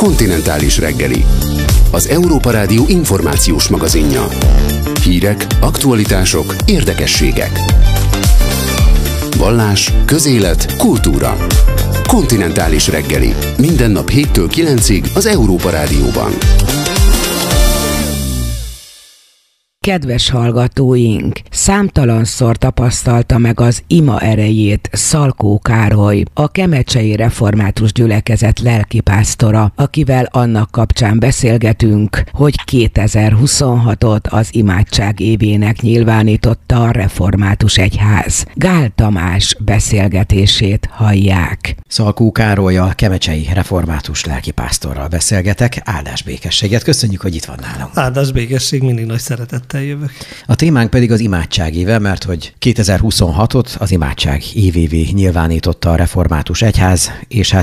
Kontinentális reggeli. Az Európa Rádió információs magazinja. Hírek, aktualitások, érdekességek. Vallás, közélet, kultúra. Kontinentális reggeli. Minden nap 7-től 9-ig az Európa Rádióban. Kedves hallgatóink, számtalanszor tapasztalta meg az ima erejét Szalkó Károly, a kemecsei református gyülekezet lelkipásztora, akivel annak kapcsán beszélgetünk, hogy 2026-ot az imádság évének nyilvánította a református egyház. Gál Tamás beszélgetését hallják. Szalkó Károly, a kemecsei református lelkipásztorral beszélgetek. Áldás békességet, köszönjük, hogy itt van nálunk. Áldás békesség, mindig nagy szeretettel jövök. A témánk pedig az imádság éve, mert hogy 2026-ot az imádság évévé nyilvánította a református egyház, és